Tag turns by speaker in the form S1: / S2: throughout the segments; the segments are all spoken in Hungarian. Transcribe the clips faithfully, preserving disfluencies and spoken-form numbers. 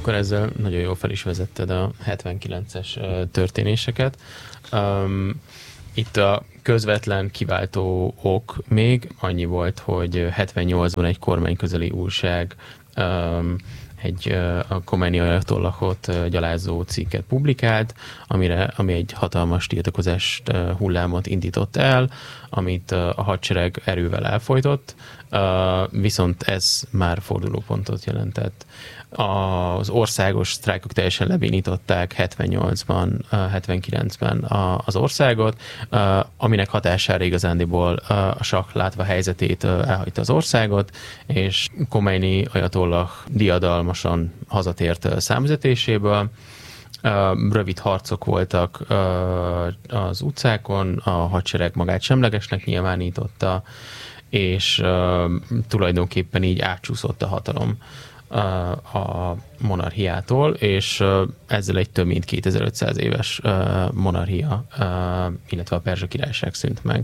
S1: Akkor ezzel nagyon jól fel is vezetted a hetvenkilences történéseket. Um, itt a közvetlen kiváltó ok még annyi volt, hogy hetvennyolcban egy kormányközeli újság um, egy a Khomeini ajatollahot gyalázó cikket publikált, amire, ami egy hatalmas tiltakozást hullámot indított el, amit a hadsereg erővel elfojtott, viszont ez már fordulópontot jelentett. Az országos sztrájkok teljesen lebénították hetvennyolcban, hetvenkilencben az országot, aminek hatására igazándiból a sakk látva helyzetét elhagyta az országot, és Khomeini ajatollah diadalmasan hazatért számüzetéséből. Rövid harcok voltak az utcákon, a hadsereg magát semlegesnek nyilvánította, és tulajdonképpen így átcsúszott a hatalom a monarchiától, és ezzel egy több mint kétezer-ötszáz éves monarchia, illetve a Perzsa Királyság szűnt meg.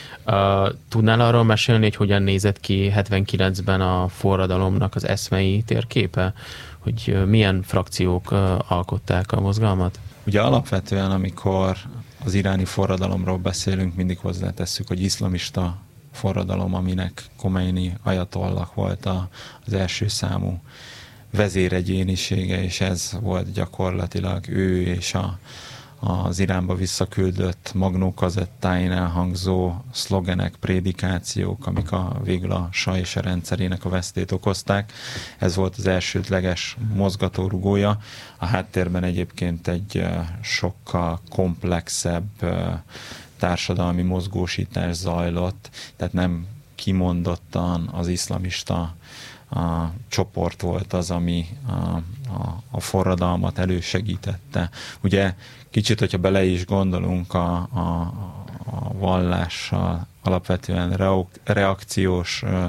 S1: Tudnál arról mesélni, hogy hogyan nézett ki hetvenkilencben a forradalomnak az eszmei térképe? Hogy milyen frakciók alkották a mozgalmat?
S2: Ugye alapvetően, amikor az iráni forradalomról beszélünk, mindig hozzátesszük, hogy iszlamista forradalom, aminek Khomeini ajatollah volt az első számú vezéregyénisége, és ez volt gyakorlatilag ő és a, az Iránba visszaküldött magnókazettáin elhangzó szlogenek, prédikációk, amik a, végül a sah és a rendszerének a vesztét okozták. Ez volt az elsődleges mozgatórugója. A háttérben egyébként egy sokkal komplexebb társadalmi mozgósítás zajlott, tehát nem kimondottan az iszlamista a csoport volt az, ami a, a, a forradalmat elősegítette. Ugye kicsit, hogyha bele is gondolunk a, a, a vallással, alapvetően reakciós ö,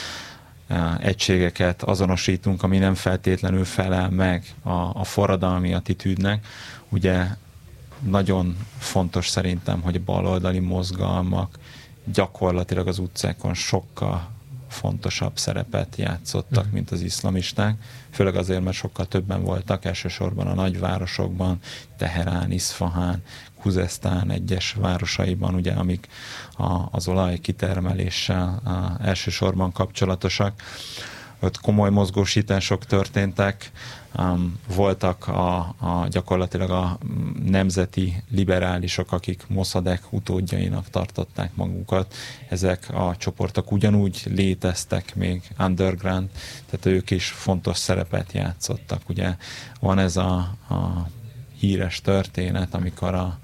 S2: ö, egységeket azonosítunk, ami nem feltétlenül felel meg a, a forradalmi attitűdnek. Ugye nagyon fontos szerintem, hogy a baloldali mozgalmak gyakorlatilag az utcákon sokkal fontosabb szerepet játszottak, mint az iszlamisták, főleg azért, mert sokkal többen voltak, elsősorban a nagyvárosokban, Teherán, Iszfahán, Khuzesztán egyes városaiban, ugye, amik a, az olaj kitermeléssel a, elsősorban kapcsolatosak. Ott komoly mozgósítások történtek, um, voltak a, a, gyakorlatilag a nemzeti liberálisok, akik Mossadegh utódjainak tartották magukat. Ezek a csoportok ugyanúgy léteztek még underground, tehát ők is fontos szerepet játszottak. Ugye van ez a, a híres történet, amikor a,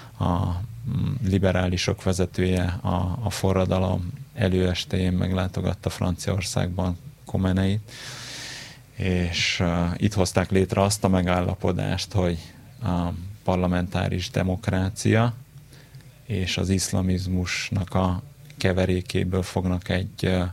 S2: a liberálisok vezetője a, a forradalom előestéjén meglátogatta Franciaországban Khomeinit, és uh, itt hozták létre azt a megállapodást, hogy a parlamentáris demokrácia és az iszlamizmusnak a keverékéből fognak egy, uh,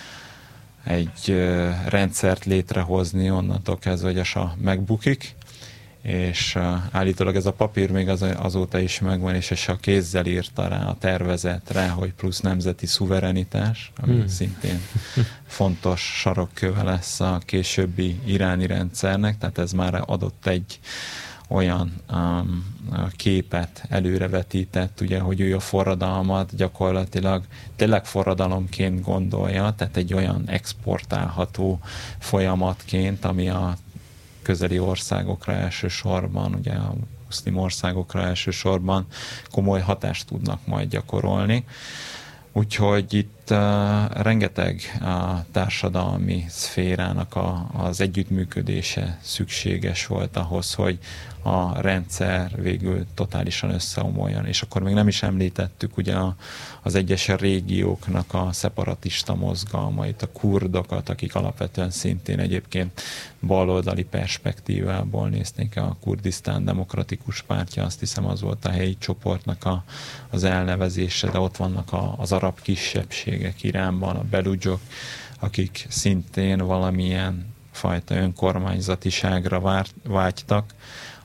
S2: egy uh, rendszert létrehozni onnantól kezdve, hogy a sah megbukik, és uh, állítólag ez a papír még az, azóta is megvan, és és a kézzel írta rá a tervezetre, hogy plusz nemzeti szuverenitás, ami hmm. szintén fontos sarokköve lesz a későbbi iráni rendszernek, tehát ez már adott egy olyan um, képet előrevetített, ugye, hogy ő a forradalmat gyakorlatilag tényleg forradalomként gondolja, tehát egy olyan exportálható folyamatként, ami a közeli országokra elsősorban, ugye a muszlim országokra elsősorban komoly hatást tudnak majd gyakorolni. Úgyhogy itt uh, rengeteg uh, társadalmi szférának a, az együttműködése szükséges volt ahhoz, hogy a rendszer végül totálisan összeomoljon. És akkor még nem is említettük ugye a, az egyes régióknak a szeparatista mozgalmait, a kurdokat, akik alapvetően szintén egyébként baloldali perspektívából nézték a Kurdisztán Demokratikus Pártja, azt hiszem az volt a helyi csoportnak a, az elnevezése, de ott vannak a, az arab kisebbségek Iránban, a beludzsok, akik szintén valamilyen fajta önkormányzatiságra vágytak,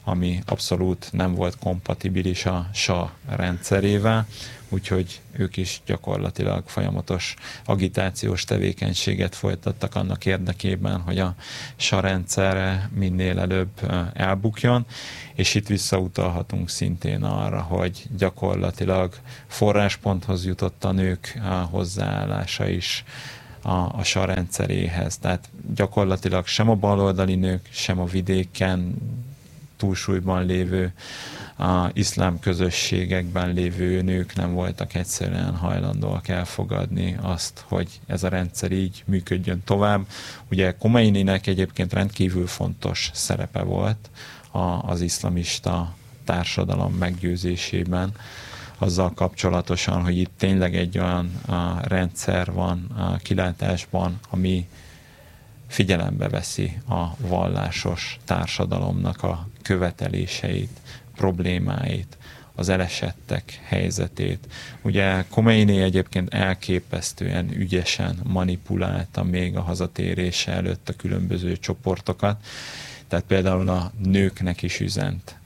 S2: ami abszolút nem volt kompatibilis a sah rendszerével, úgyhogy ők is gyakorlatilag folyamatos agitációs tevékenységet folytattak annak érdekében, hogy a sah rendszerre minél előbb elbukjon, és itt visszautalhatunk szintén arra, hogy gyakorlatilag forrásponthoz jutott a nők hozzáállása is a, a sah rendszeréhez. Tehát gyakorlatilag sem a baloldali nők, sem a vidéken túlsúlyban lévő a iszlám közösségekben lévő nők nem voltak egyszerűen hajlandóak elfogadni azt, hogy ez a rendszer így működjön tovább. Ugye Khomeininek egyébként rendkívül fontos szerepe volt az iszlamista társadalom meggyőzésében, azzal kapcsolatosan, hogy itt tényleg egy olyan a rendszer van a kilátásban, ami figyelembe veszi a vallásos társadalomnak a követeléseit, problémáit, az elesettek helyzetét. Ugye Khomeini egyébként elképesztően ügyesen manipulálta még a hazatérése előtt a különböző csoportokat, tehát például a nőknek is üzent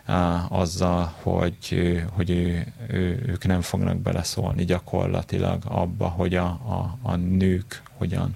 S2: azzal, hogy, hogy ő, ő, ők nem fognak beleszólni gyakorlatilag abba, hogy a, a, a nők hogyan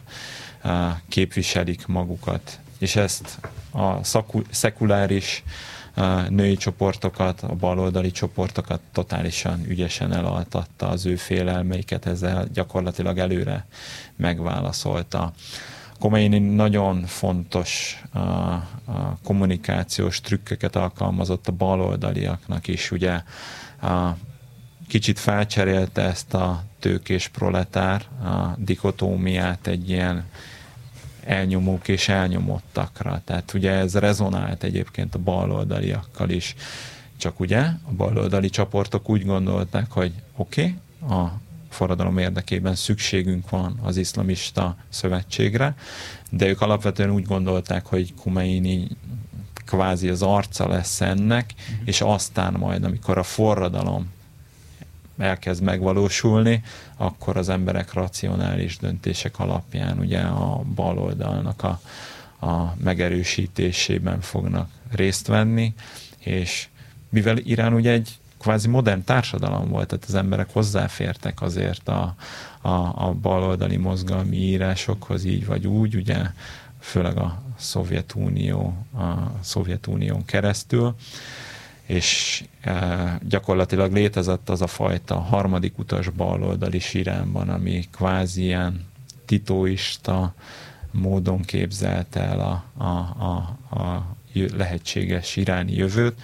S2: képviselik magukat. És ezt a szaku, szekuláris női csoportokat, a baloldali csoportokat totálisan ügyesen elaltatta, az ő félelmeiket ezzel gyakorlatilag előre megválaszolta. Khomeini nagyon fontos a, a kommunikációs trükköket alkalmazott a baloldaliaknak is, ugye a, kicsit felcserélte ezt a tőkés proletár a dikotómiát egy ilyen elnyomók és elnyomottakra. Tehát ugye ez rezonált egyébként a baloldaliakkal is. Csak ugye a baloldali csoportok úgy gondolták, hogy oké, okay, a forradalom érdekében szükségünk van az iszlamista szövetségre, de ők alapvetően úgy gondolták, hogy Khomeini kvázi az arca lesz ennek, uh-huh. és aztán majd, amikor a forradalom elkezd megvalósulni, akkor az emberek racionális döntések alapján ugye a baloldalnak a, a megerősítésében fognak részt venni, és mivel Irán ugye egy kvázi modern társadalom volt, tehát az emberek hozzáfértek azért a, a, a baloldali mozgalmi írásokhoz így vagy úgy, ugye főleg a Szovjetunió, a Szovjetunión keresztül, és e, gyakorlatilag létezett az a fajta harmadik utas baloldal is Iránban, ami kvázi ilyen titoista módon képzelt el a, a, a, a lehetséges iráni jövőt.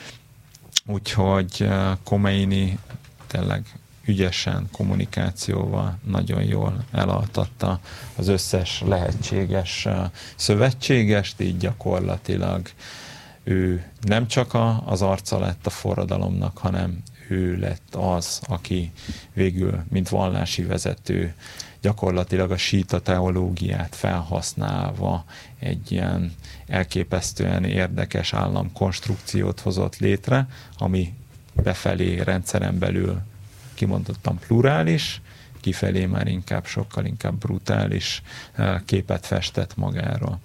S2: Úgyhogy Khomeini tényleg ügyesen kommunikációval nagyon jól elaltatta az összes lehetséges szövetségest, így gyakorlatilag ő nem csak a, az arca lett a forradalomnak, hanem ő lett az, aki végül, mint vallási vezető, gyakorlatilag a síta teológiát felhasználva egy ilyen elképesztően érdekes államkonstrukciót hozott létre, ami befelé rendszeren belül kimondottan plurális, kifelé már inkább sokkal inkább brutális képet festett magáról.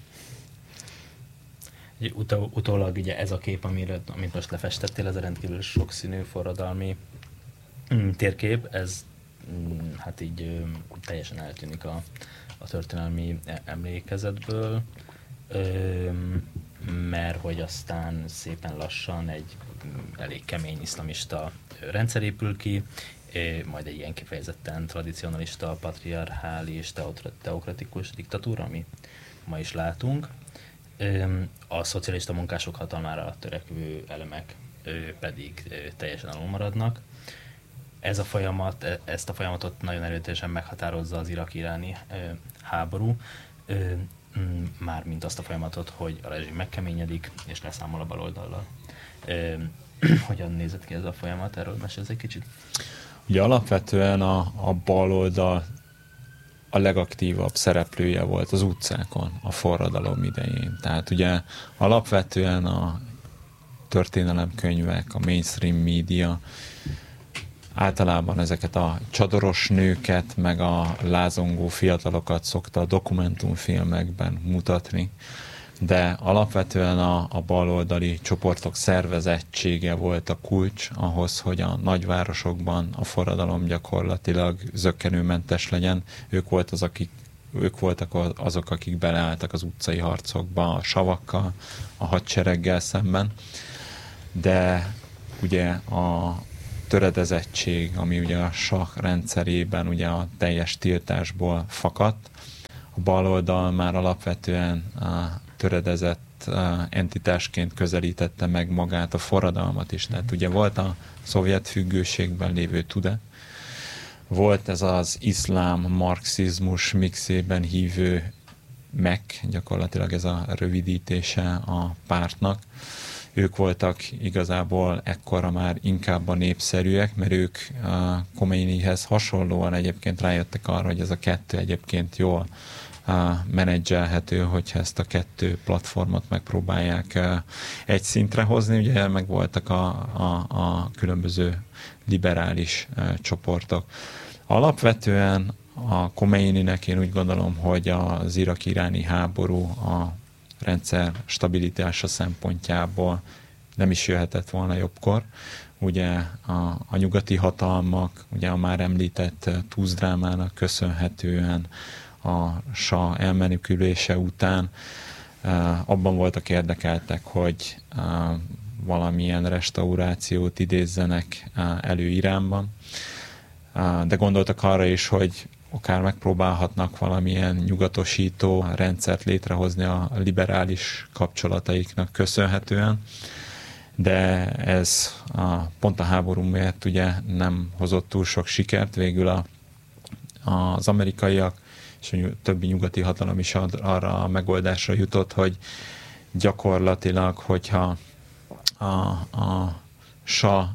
S3: Utó, utólag ugye ez a kép, amire, amit most lefestettél, ez a rendkívül sokszínű forradalmi mm, térkép, ez mm, hát így ö, teljesen eltűnik a, a történelmi emlékezetből, ö, mert hogy aztán szépen lassan egy elég kemény iszlamista rendszer épül ki, majd egy ilyen kifejezetten tradicionalista, patriarchális, teokratikus diktatúra, ami ma is látunk. A szocialista munkások hatalmára törekvő elemek pedig teljesen alul maradnak. Ez a folyamat, ezt a folyamatot nagyon erőteljesen meghatározza az iraki-iráni háború, mármint azt a folyamatot, hogy a rezsim megkeményedik és leszámol a baloldallal. Hogyan nézett ki ez a folyamat? Erről mesélsz egy kicsit?
S2: Ugye alapvetően a, a baloldal a legaktívabb szereplője volt az utcákon a forradalom idején. Tehát ugye alapvetően a történelemkönyvek, a mainstream média általában ezeket a csadoros nőket, meg a lázongó fiatalokat szokta a dokumentumfilmekben mutatni. de alapvetően a, a baloldali csoportok szervezettsége volt a kulcs ahhoz, hogy a nagyvárosokban a forradalom gyakorlatilag zökkenőmentes legyen. Ők, volt az, akik, ők voltak azok, akik beleálltak az utcai harcokba a savakkal, a hadsereggel szemben, de ugye a töredezettség, ami ugye a sah rendszerében ugye a teljes tiltásból fakadt, a baloldal már alapvetően a töredezett entitásként közelítette meg magát a forradalmat is. Tehát ugye volt a szovjet függőségben lévő Tude, volt ez az iszlám marxizmus mixében hívő mek, gyakorlatilag ez a rövidítése a pártnak. Ők voltak igazából ekkora már inkább a népszerűek, mert ők Khomeinihez hasonlóan egyébként rájöttek arra, hogy ez a kettő egyébként jól menedzselhető, hogyha ezt a kettő platformot megpróbálják egy szintre hozni. Ugye meg voltak a, a, a különböző liberális csoportok. Alapvetően a Khomeininek én úgy gondolom, hogy az iraki-iráni háború a rendszer stabilitása szempontjából nem is jöhetett volna jobbkor. Ugye a, a nyugati hatalmak, ugye a már említett tűzdrámának köszönhetően a sah elmenekülése után uh, abban voltak érdekeltek, hogy uh, valamilyen restaurációt idézzenek uh, elő Iránban, uh, de gondoltak arra is, hogy akár megpróbálhatnak valamilyen nyugatosító rendszert létrehozni a liberális kapcsolataiknak köszönhetően, de ez a, pont a háború miatt ugye nem hozott túl sok sikert, végül a, az amerikaiak és a többi nyugati hatalom is arra a megoldásra jutott, hogy gyakorlatilag, hogyha a, a sah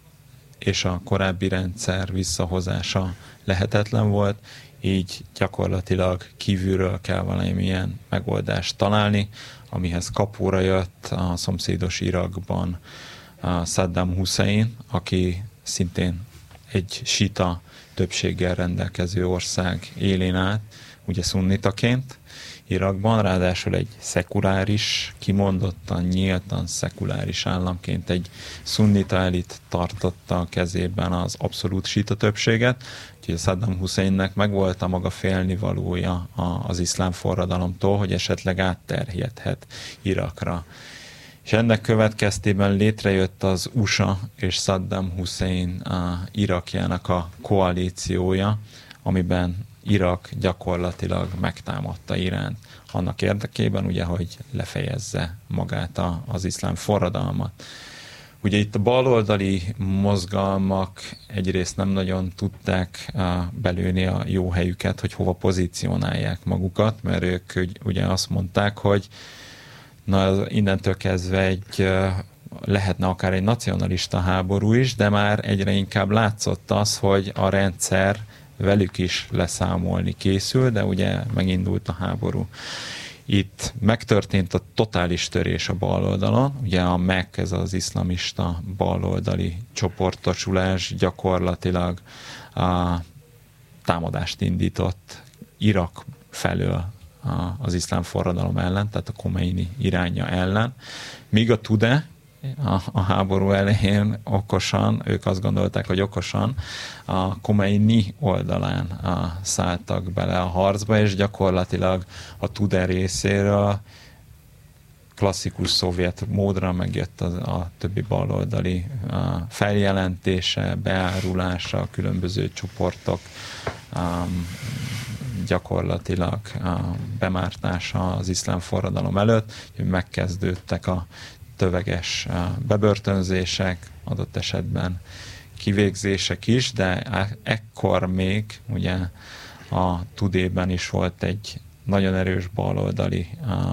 S2: és a korábbi rendszer visszahozása lehetetlen volt, így gyakorlatilag kívülről kell valamilyen megoldást találni, amihez kapóra jött a szomszédos Irakban a Saddam Hussein, aki szintén egy sita többséggel rendelkező ország élén állt, ugye szunnitaként Irakban, ráadásul egy szekuláris, kimondottan, nyíltan szekuláris államként egy szunnita elit tartotta a kezében az abszolút sita többséget, úgyhogy Saddam Husseinnek megvolt a maga félnivalója az iszlám forradalomtól, hogy esetleg átterjedhet Irakra. És ennek következtében létrejött az u es á és Saddam Hussein a Irakjának a koalíciója, amiben Irak gyakorlatilag megtámadta Iránt annak érdekében, ugye, hogy lefejezze magát a, az iszlám forradalmat. Ugye itt a baloldali mozgalmak egyrészt nem nagyon tudták uh, belőni a jó helyüket, hogy hova pozícionálják magukat, mert ők ugye azt mondták, hogy na, innentől kezdve egy uh, lehetne akár egy nacionalista háború is, de már egyre inkább látszott az, hogy a rendszer velük is leszámolni készül, de ugye megindult a háború. Itt megtörtént a totális törés a baloldalon, ugye a mek, ez az iszlamista baloldali csoportosulás gyakorlatilag a támadást indított Irak felől az iszlám forradalom ellen, tehát a Khomeini irányja ellen, míg a Tude a, a háború elején okosan, ők azt gondolták, hogy okosan a Khomeini oldalán a, szálltak bele a harcba, és gyakorlatilag a Tude részéről klasszikus szovjet módra megjött a, a többi baloldali a feljelentése, beárulása, a különböző csoportok um, gyakorlatilag a bemártása az iszlám forradalom előtt, hogy megkezdődtek a töveges bebörtönzések, adott esetben kivégzések is, de ekkor még ugye a Tudében is volt egy nagyon erős baloldali,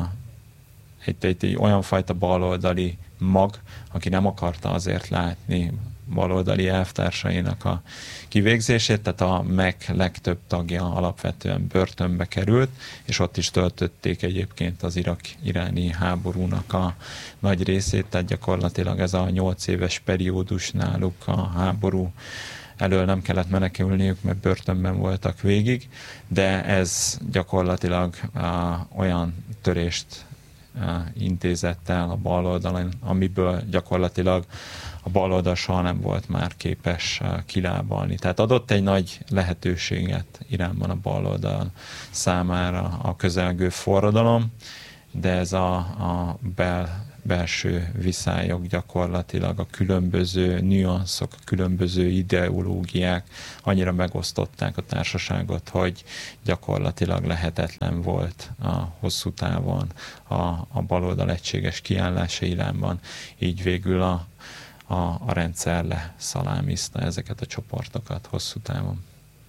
S2: egy, egy, egy olyan fajta baloldali mag, aki nem akarta azért látni baloldali elvtársainak a kivégzését, tehát a mek legtöbb tagja alapvetően börtönbe került, és ott is töltötték egyébként az irak-iráni háborúnak a nagy részét, tehát gyakorlatilag ez a nyolc éves periódus náluk a háború elől nem kellett menekülniük, mert börtönben voltak végig, de ez gyakorlatilag uh, olyan törést intézett el a bal oldalon, amiből gyakorlatilag a bal oldal soha nem volt már képes kilábalni. Tehát adott egy nagy lehetőséget Iránban a bal oldal számára a közelgő forradalom, de ez a, a bel, belső viszályok gyakorlatilag, a különböző nüanszok, a különböző ideológiák annyira megosztották a társaságot, hogy gyakorlatilag lehetetlen volt a hosszú távon a, a baloldal egységes kiállása Iránban, így végül a, a, a rendszer leszalámizta ezeket a csoportokat hosszú távon.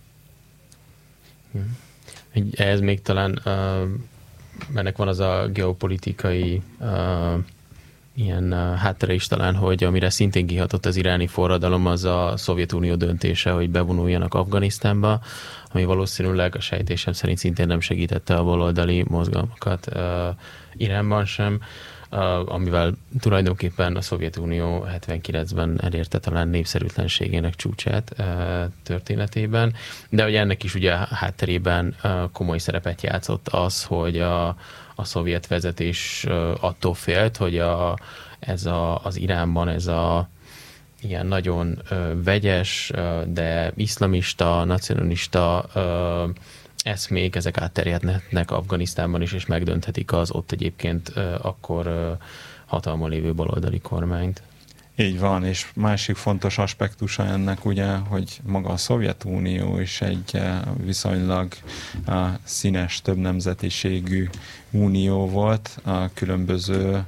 S1: Ez még talán uh, ennek van az a geopolitikai uh, ilyen uh, háttere is talán, hogy amire szintén kihatott az iráni forradalom, az a Szovjetunió döntése, hogy bevonuljanak Afganisztánba, ami valószínűleg a sejtésem szerint szintén nem segítette a baloldali mozgalmakat uh, Iránban sem, uh, amivel tulajdonképpen a Szovjetunió hetvenkilencben elérte talán népszerűtlenségének csúcsát uh, történetében, de hogy ennek is ugye hátterében uh, komoly szerepet játszott az, hogy a, a szovjet vezetés uh, attól félt, hogy a, ez a, az Iránban ez a ilyen nagyon uh, vegyes, uh, de iszlamista, nacionalista uh, eszmék, ezek átterjednek Afganisztánban is, és megdönthetik az ott egyébként uh, akkor uh, hatalmon lévő baloldali kormányt.
S2: Így van, és másik fontos aspektusa ennek ugye, hogy maga a Szovjetunió is egy viszonylag színes, több nemzetiségű unió volt, a különböző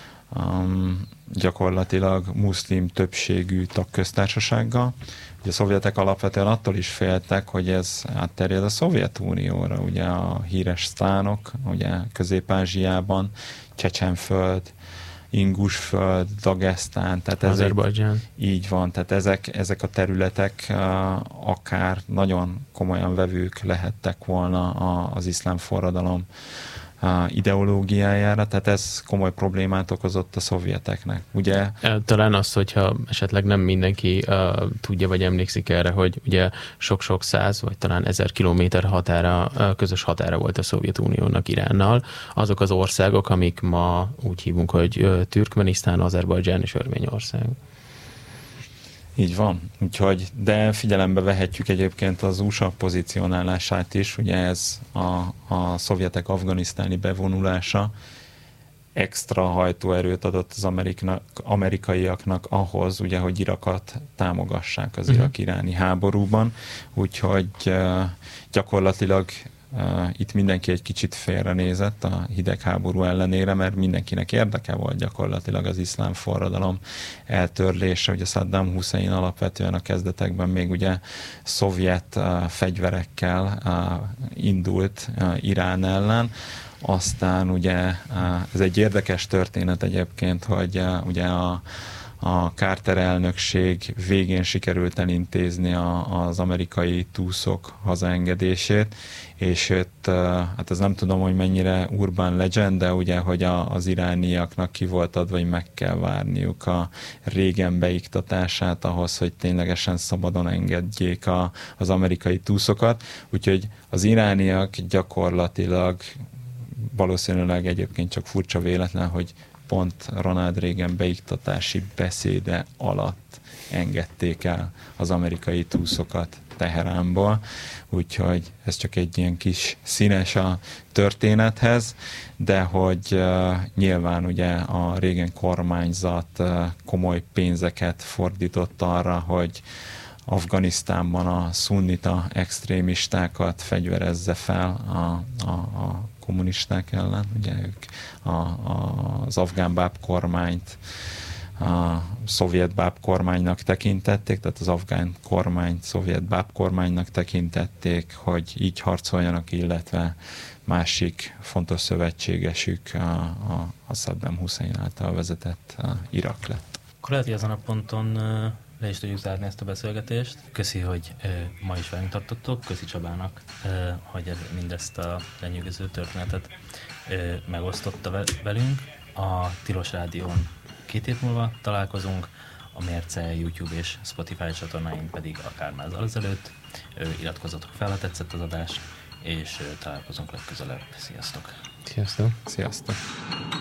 S2: um, gyakorlatilag muszlim többségű tagköztársasággal. Ugye a szovjetek alapvetően attól is féltek, hogy ez átterjed a Szovjetunióra, ugye a híres sztánok, ugye Közép-Ázsiában, Csecsenföld, Ingusföld, Dagesztán, tehát
S1: Azerbajdzsán.
S2: Így van, tehát ezek, ezek a területek uh, akár nagyon komolyan vevők lehettek volna a, az iszlám forradalom uh, ideológiájára, tehát ez komoly problémát okozott a szovjeteknek. Ugye?
S1: Talán az, hogyha esetleg nem mindenki uh, tudja, vagy emlékszik erre, hogy ugye sok-sok száz, vagy talán ezer kilométer határa, uh, közös határa volt a Szovjetuniónak Iránnal. Azok az országok, amik ma úgy hívunk, hogy uh, Türkmenisztán, Azerbajdzsán és Örményország.
S2: Így van, úgyhogy, de figyelembe vehetjük egyébként az u es á pozícionálását is, ugye ez a, a szovjetek afganisztáni bevonulása extra hajtóerőt adott az ameriknak, amerikaiaknak ahhoz, ugye, hogy Irakot támogassák az irak-iráni háborúban, úgyhogy uh, gyakorlatilag Uh, itt mindenki egy kicsit félrenézett a hidegháború ellenére, mert mindenkinek érdeke volt gyakorlatilag az iszlám forradalom eltörlése. Ugye Saddam Hussein alapvetően a kezdetekben még ugye szovjet uh, fegyverekkel uh, indult uh, Irán ellen. Aztán ugye uh, ez egy érdekes történet egyébként, hogy uh, ugye a a Carter elnökség végén sikerült elintézni a, az amerikai túszok hazaengedését, és itt, hát ez nem tudom, hogy mennyire urban legend, de ugye, hogy a, az irániaknak ki volt adva, hogy meg kell várniuk a régen beiktatását ahhoz, hogy ténylegesen szabadon engedjék a, az amerikai túszokat, úgyhogy az irániak gyakorlatilag valószínűleg egyébként csak furcsa véletlen, hogy pont Ronald Reagan beiktatási beszéde alatt engedték el az amerikai túszokat Teheránból, úgyhogy ez csak egy ilyen kis színes a történethez, de hogy uh, nyilván ugye a Reagan kormányzat uh, komoly pénzeket fordított arra, hogy Afganisztánban a szunnita extrémistákat fegyverezze fel a, a, a kommunisták ellen. Ugye ők a, a, az afgán báb kormányt a szovjet báb kormánynak tekintették, tehát az afgán kormányt szovjet báb kormánynak tekintették, hogy így harcoljanak, illetve másik fontos szövetségesük a, a, a Saddam Hussein által vezetett a Irak lett.
S3: Akkor lehet, hogy ezen a ponton le is tudjuk zárni ezt a beszélgetést. Köszi, hogy ö, ma is velünk tartottok. Köszi Csabának, ö, hogy ez, mindezt a lenyűgöző történetet ö, megosztotta velünk. A Tilos Rádión két hét múlva találkozunk, a Mérce YouTube és Spotify csatornáink pedig akár már az előtt. Ö, iratkozzatok fel, ha tetszett az adás, és ö, találkozunk legközelebb. Sziasztok!
S1: Sziasztok!
S2: Sziasztok!